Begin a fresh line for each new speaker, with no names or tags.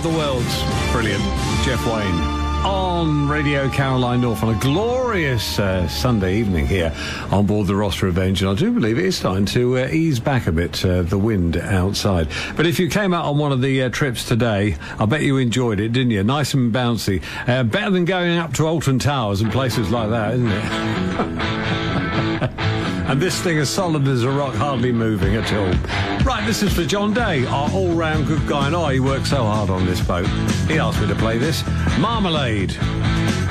the Worlds. Brilliant. Jeff Wayne on Radio Caroline North on a glorious Sunday evening here on board the Ross Revenge. And I do believe it is starting to ease back a bit, the wind outside. But if you came out on one of the trips today, I bet you enjoyed it, didn't you? Nice and bouncy. Better than going up to Alton Towers and places like that, isn't it? And this thing as solid as a rock, hardly moving at all. Right, this is for John Day, our all-round good guy. And he worked so hard on this boat. He asked me to play this. Marmalade.